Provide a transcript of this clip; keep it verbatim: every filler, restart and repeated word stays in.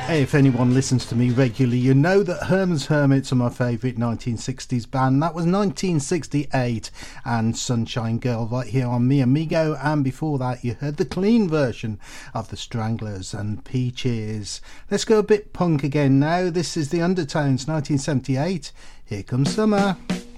If anyone listens to me regularly, you know that Herman's Hermits are my favourite nineteen sixties band. That was nineteen sixty-eight and Sunshine Girl right here on Mi Amigo, and before that you heard the clean version of the Stranglers and Peaches. Let's go a bit punk again now. This is the Undertones, nineteen seventy-eight. Here Comes Summer.